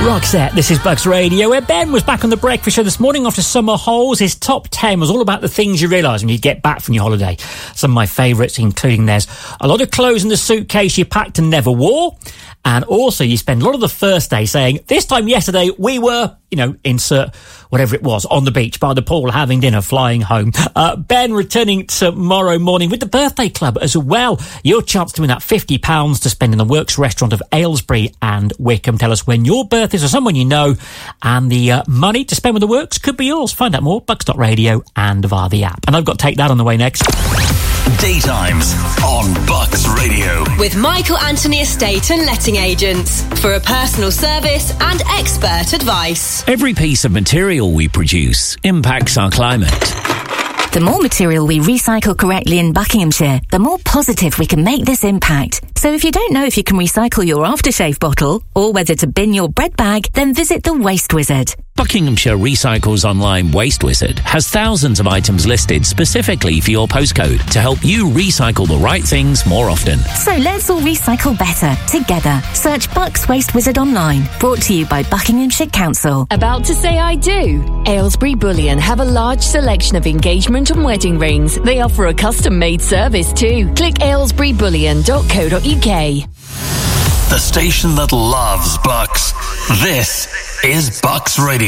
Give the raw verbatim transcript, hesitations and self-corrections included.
Roxette, this is Bucks Radio, where Ben was back on the breakfast show this morning after summer holes. His top ten was all about the things you realise when you get back from your holiday. Some of my favourites, including there's a lot of clothes in the suitcase you packed and never wore. And also you spend a lot of the first day saying, this time yesterday we were, you know, insert whatever it was, on the beach, by the pool, having dinner, flying home. Uh, Ben returning tomorrow morning with the birthday club as well. Your chance to win that fifty pounds to spend in the Works restaurant of Aylesbury and Wickham. Tell us when your birthday is or someone you know, and the uh, money to spend with the Works could be yours. Find out more, bucks dot radio and via the app. And I've got Take That on the way next. Daytimes on Bucks Radio. With Michael Anthony Estate and Letting Agents for a personal service and expert advice. Every piece of material we produce impacts our climate. The more material we recycle correctly in Buckinghamshire, the more positive we can make this impact. So if you don't know if you can recycle your aftershave bottle or whether to bin your bread bag, then visit the Waste Wizard. Buckinghamshire Recycles Online Waste Wizard has thousands of items listed specifically for your postcode to help you recycle the right things more often. So let's all recycle better together. Search Bucks Waste Wizard online. Brought to you by Buckinghamshire Council. About to say I do? Aylesbury Bullion have a large selection of engagement and wedding rings. They offer a custom-made service too. Click aylesbury bullion dot co dot uk. The station that loves Bucks. This is Bucks Radio.